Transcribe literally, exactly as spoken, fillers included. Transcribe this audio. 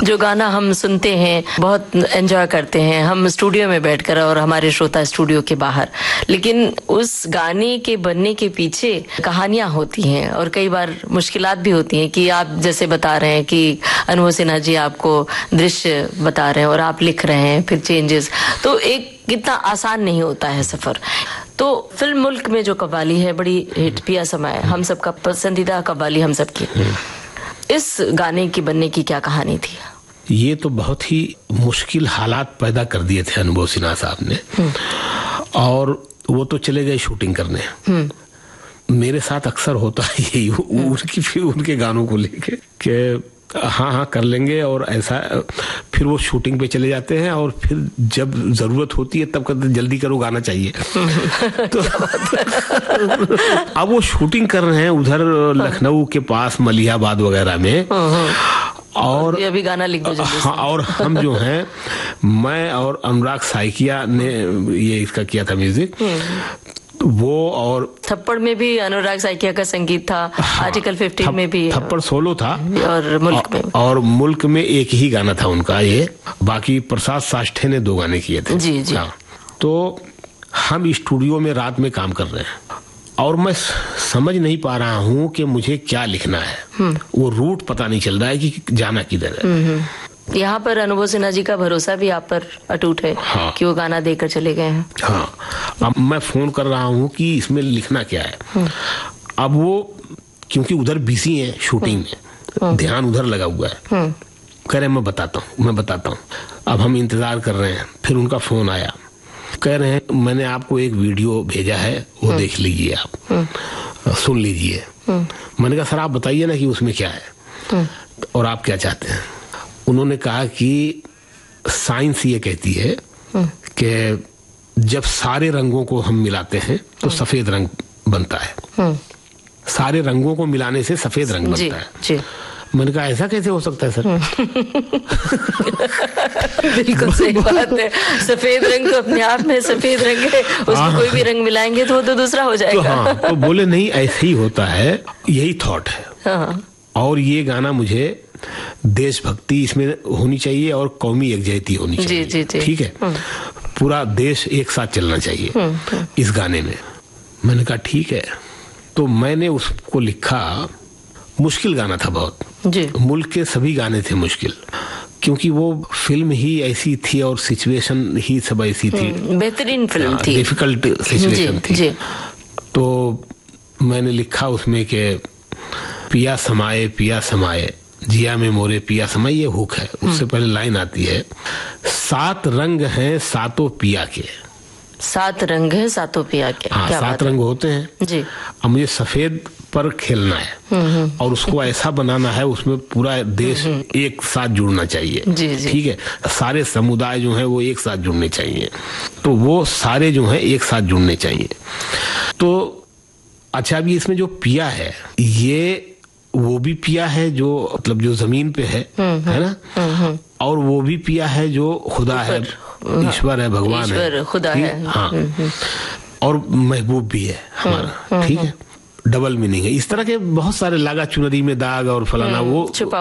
जो गाना हम सुनते हैं, बहुत एंजॉय करते हैं हम स्टूडियो में बैठकर और हमारे श्रोता स्टूडियो के बाहर, लेकिन उस गाने के बनने के पीछे कहानियां होती हैं और कई बार मुश्किलात भी होती हैं कि आप जैसे बता रहे हैं कि अनुभव सिन्हा जी आपको दृश्य बता रहे हैं और आप लिख रहे हैं, फिर चेंजेस, तो एक कितना आसान नहीं होता है सफर। तो फिल्म मुल्क में जो कव्वाली है बड़ी हिट, पिया समय हम सबका पसंदीदा कव्वाली हम सबकी, इस गाने की बनने की क्या कहानी थी? ये तो बहुत ही मुश्किल हालात पैदा कर दिए थे अनुभव सिन्हा साहब ने, और वो तो चले गए शूटिंग करने। मेरे साथ अक्सर होता है यही, उनकी फिर उनके गानों को लेके कि हाँ हाँ कर लेंगे और ऐसा, फिर वो शूटिंग पे चले जाते हैं और फिर जब जरूरत होती है तब कहते जल्दी करो गाना चाहिए। तो अब वो शूटिंग कर रहे हैं उधर लखनऊ के पास मलिहाबाद वगैरह में, और अभी गाना लिख दो जल्दी। हाँ, और हम जो हैं, मैं और अनुराग साइकिया ने ये इसका किया था म्यूजिक, वो और थप्पड़ में भी अनुराग साइकिया का संगीत था। हाँ, आर्टिकल फिफ्टीन में भी थप्पड़ सोलो था, और मुल्क में और मुल्क में एक ही गाना था उनका, ये बाकी प्रसाद साष्ठे ने दो गाने किए थे। जी जी। हाँ, तो हम स्टूडियो में रात में काम कर रहे हैं और मैं समझ नहीं पा रहा हूँ कि मुझे क्या लिखना है, वो रूट पता नहीं चल रहा है कि जाना किधर है। यहाँ पर अनुभव सिन्हा जी का भरोसा भी आप पर अटूट है। हाँ। कि वो गाना देकर चले गए हैं। हाँ, अब मैं फोन कर रहा हूँ कि इसमें लिखना क्या है। अब वो क्योंकि उधर बिजी है शूटिंग में, ध्यान उधर लगा हुआ है, कह रहे मैं बताता हूँ मैं बताता हूँ। अब हम इंतजार कर रहे हैं, फिर उनका फोन आया, कह रहे हैं मैंने आपको एक वीडियो भेजा है, वो देख लीजिए, आप सुन लीजिए। मैंने कहा सर आप बताइए ना कि उसमें क्या है और आप क्या चाहते हैं। उन्होंने कहा कि साइंस ये कहती है कि जब सारे रंगों को हम मिलाते हैं तो सफेद रंग बनता है, सारे रंगों को मिलाने से सफेद रंग बनता है। जी। मैंने कहा ऐसा कैसे हो सकता है सर? बिल्कुल सही बात है, सफेद रंग तो अपने आप में सफेद रंग है, उसमें कोई भी रंग मिलाएंगे तो वो तो दूसरा हो जाएगा। तो हाँ, तो बोले नहीं ऐसे ही होता है, यही थॉट है। हाँ। और ये गाना मुझे देशभक्ति इसमें होनी चाहिए और कौमी एकजुटता होनी चाहिए। जी, जी, जी। ठीक है, पूरा देश एक साथ चलना चाहिए इस गाने में। मैंने कहा ठीक है, तो मैंने उसको लिखा। मुश्किल गाना था बहुत जी। मुल्क के सभी गाने थे मुश्किल, क्योंकि वो फिल्म ही ऐसी थी और सिचुएशन ही सब ऐसी थी, बेहतरीन फिल्म थी, डिफिकल्ट सिचुएशन थी जी। तो मैंने लिखा उसमें के पिया समाए पिया समाए जिया में मोरे पिया समाए, ये हुक है। उससे पहले लाइन आती है, सात रंग हैं सातों पिया के। सात रंग है सातों पिया के। हाँ, क्या सात रंग होते हैं जी। अब मुझे सफेद पर खेलना है और उसको ऐसा बनाना है उसमें पूरा देश एक साथ जुड़ना चाहिए। ठीक है, सारे समुदाय जो हैं वो एक साथ जुड़ने चाहिए, तो वो सारे जो हैं एक साथ जुड़ने चाहिए। तो अच्छा, अभी इसमें जो पिया है ये वो भी पिया है जो मतलब जो जमीन पे है, है ना, और वो भी पिया है जो खुदा है, ईश्वर है, भगवान है, खुदा है। हाँ, और महबूब भी है हमारा। ठीक है, डबल मीनिंग है। इस तरह के बहुत सारे लागा चुनरी में दाग और फलाना वो